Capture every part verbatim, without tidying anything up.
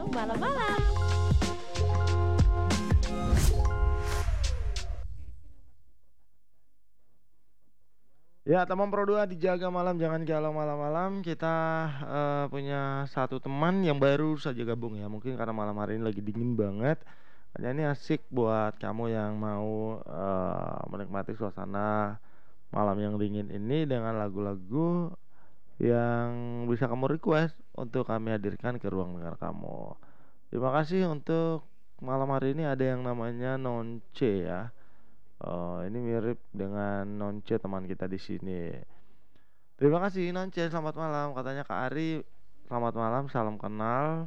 malam-malam. Ya, teman Pro dua dijaga malam, jangan galau malam-malam. Kita eh, punya satu teman yang baru saja gabung ya. Mungkin karena malam hari ini lagi dingin banget. Kayaknya ini asik buat kamu yang mau eh, menikmati suasana malam yang dingin ini dengan lagu-lagu yang bisa kamu request untuk kami hadirkan ke ruang dengar kamu. Terima kasih untuk malam hari ini ada yang namanya Nonce ya. Oh, ini mirip dengan Nonce teman kita di sini. Terima kasih Nonce, selamat malam. Katanya Kak Ari, selamat malam, salam kenal.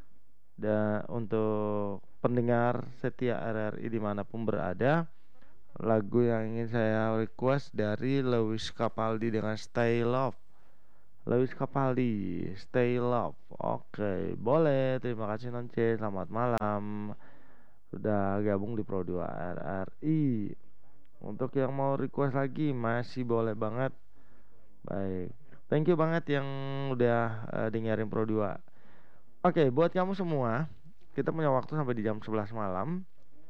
Dan untuk pendengar setia R R I dimanapun berada, lagu yang ingin saya request dari Lewis Capaldi dengan Stay Love. Lewis Capaldi, Stay Love. Oke, boleh. Terima kasih Nonce, selamat malam. Sudah gabung di Pro dua R R I. Untuk yang mau request lagi masih boleh banget. Baik. Thank you banget yang udah uh, dengerin Pro dua. Oke, buat kamu semua, kita punya waktu sampai di jam sebelas malam.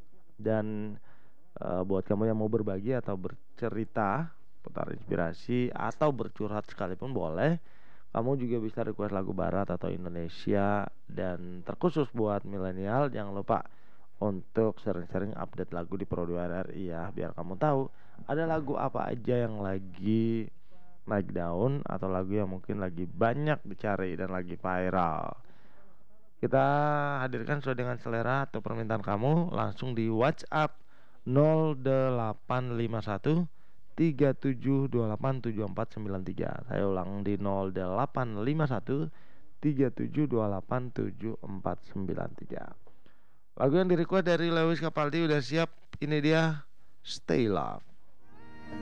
Dan uh, buat kamu yang mau berbagi atau bercerita, putar inspirasi atau bercurhat sekalipun boleh. Kamu juga bisa request lagu barat atau Indonesia. Dan terkhusus buat milenial, jangan lupa untuk sering-sering update lagu di Pro dua R R I ya, biar kamu tahu ada lagu apa aja yang lagi naik daun atau lagu yang mungkin lagi banyak dicari dan lagi viral. Kita hadirkan sesuai dengan selera atau permintaan kamu langsung di WhatsApp nol delapan lima satu tiga tujuh dua delapan tujuh empat sembilan tiga. Saya ulang di nol delapan lima satu tiga tujuh dua delapan tujuh empat sembilan tiga. Lagu yang direquest dari Lewis Capaldi udah siap. Ini dia Stay Love.